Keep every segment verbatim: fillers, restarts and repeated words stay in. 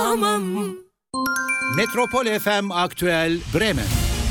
tamam. Metropol F M Aktüel Bremen.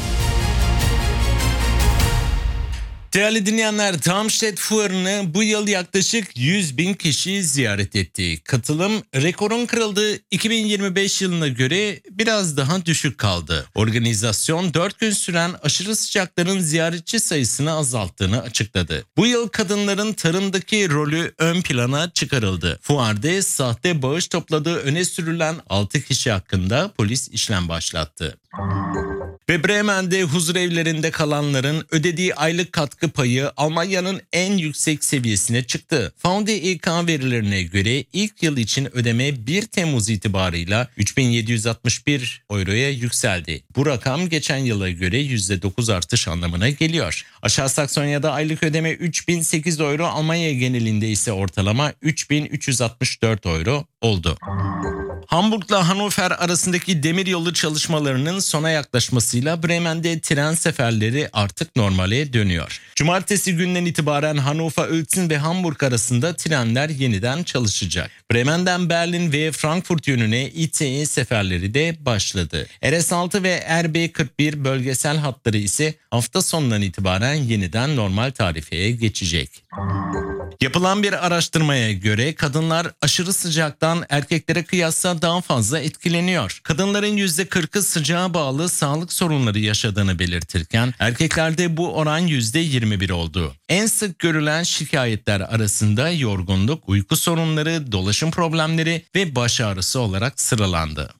Değerli dinleyenler, Darmstadt Fuarı'nı bu yıl yaklaşık yüz bin kişi ziyaret etti. Katılım rekorun kırıldığı iki bin yirmi beş yılına göre biraz daha düşük kaldı. Organizasyon dört gün süren aşırı sıcakların ziyaretçi sayısını azalttığını açıkladı. Bu yıl kadınların tarımdaki rolü ön plana çıkarıldı. Fuarda sahte bağış topladığı öne sürülen altı kişi hakkında polis işlem başlattı. Ve Bremen'de huzurevlerinde kalanların ödediği aylık katkı payı Almanya'nın en yüksek seviyesine çıktı. Found E K verilerine göre ilk yıl için ödeme bir Temmuz itibarıyla üç bin yedi yüz altmış bir euroya yükseldi. Bu rakam geçen yıla göre yüzde dokuz artış anlamına geliyor. Aşağı Saksonya'da aylık ödeme üç bin sekiz euro, Almanya genelinde ise ortalama üç bin üç yüz altmış dört euro oldu. Hamburg'la Hannover arasındaki demiryolu çalışmalarının sona yaklaşmasıyla Bremen'de tren seferleri artık normale dönüyor. Cumartesi günden itibaren Hannover-Uelzen ve Hamburg arasında trenler yeniden çalışacak. Bremen'den Berlin ve Frankfurt yönüne İ T E seferleri de başladı. R S altı ve R B kırk bir bölgesel hatları ise hafta sonundan itibaren yeniden normal tarifeye geçecek. Yapılan bir araştırmaya göre kadınlar aşırı sıcaktan erkeklere kıyasla daha fazla etkileniyor. Kadınların yüzde kırkı sıcağa bağlı sağlık sorunları yaşadığını belirtirken erkeklerde bu oran yüzde yirmi bir oldu. En sık görülen şikayetler arasında yorgunluk, uyku sorunları, dolaşım problemleri ve baş ağrısı olarak sıralandı.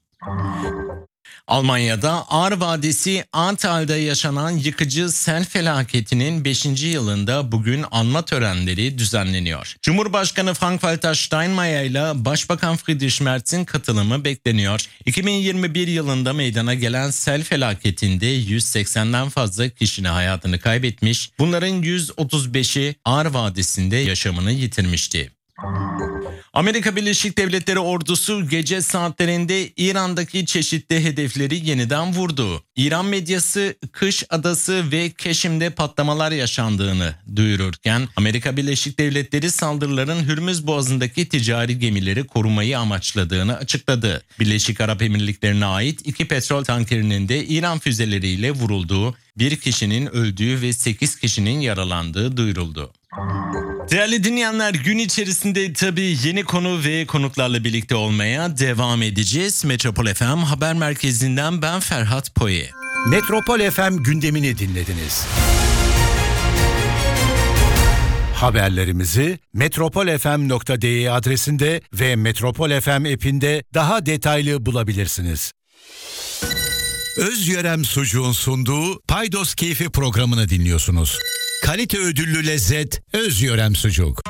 Almanya'da Ahr Vadisi Ahrtal'da yaşanan yıkıcı sel felaketinin beşinci yılında bugün anma törenleri düzenleniyor. Cumhurbaşkanı Frank-Walter Steinmeier ile Başbakan Friedrich Merz'in katılımı bekleniyor. iki bin yirmi bir yılında meydana gelen sel felaketinde yüz seksenden fazla kişinin hayatını kaybetmiş, bunların yüz otuz beşi Ahr Vadisi'nde yaşamını yitirmişti. Amerika Birleşik Devletleri ordusu gece saatlerinde İran'daki çeşitli hedefleri yeniden vurdu. İran medyası Kış Adası ve Keşim'de patlamalar yaşandığını duyururken Amerika Birleşik Devletleri saldırıların Hürmüz Boğazı'ndaki ticari gemileri korumayı amaçladığını açıkladı. Birleşik Arap Emirlikleri'ne ait iki petrol tankerinin de İran füzeleriyle vurulduğu, bir kişinin öldüğü ve sekiz kişinin yaralandığı duyuruldu. Değerli dinleyenler, gün içerisinde tabii yeni konu ve konuklarla birlikte olmaya devam edeceğiz. Metropol F M Haber Merkezi'nden ben Ferhat Poye. Metropol F M gündemini dinlediniz. Haberlerimizi metropol f m nokta d e adresinde ve Metropol F M app'inde daha detaylı bulabilirsiniz. Özyörem Sucuğun sunduğu Paydos Keyfi programını dinliyorsunuz. Kalite ödüllü lezzet Özyörem Sucuk.